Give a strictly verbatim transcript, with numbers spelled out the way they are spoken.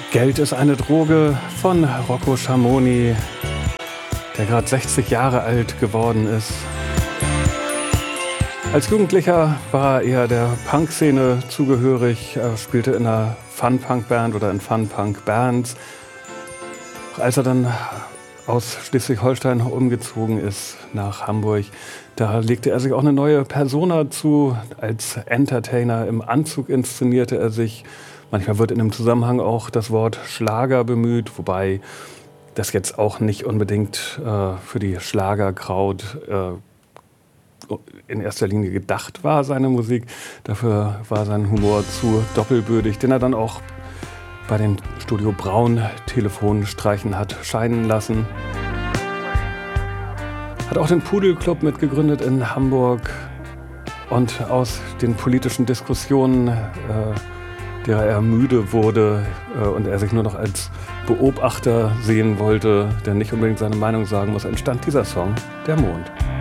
Geld ist eine Droge von Rocco Schamoni, der gerade sechzig Jahre alt geworden ist. Als Jugendlicher war er eher der Punk-Szene zugehörig. Er spielte in einer Fun-Punk-Band oder in Fun-Punk-Bands. Als er dann aus Schleswig-Holstein umgezogen ist nach Hamburg, da legte er sich auch eine neue Persona zu. Als Entertainer im Anzug inszenierte er sich. Manchmal wird in dem Zusammenhang auch das Wort Schlager bemüht, wobei das jetzt auch nicht unbedingt äh, für die Schlagerkraut äh, in erster Linie gedacht war, seine Musik. Dafür war sein Humor zu doppelbödig, den er dann auch bei den Studio Braun Telefonstreichen hat scheinen lassen. Hat auch den Pudelclub mitgegründet in Hamburg und aus den politischen Diskussionen, äh, derer er müde wurde äh, und er sich nur noch als Beobachter sehen wollte, der nicht unbedingt seine Meinung sagen muss, entstand dieser Song, Der Mond.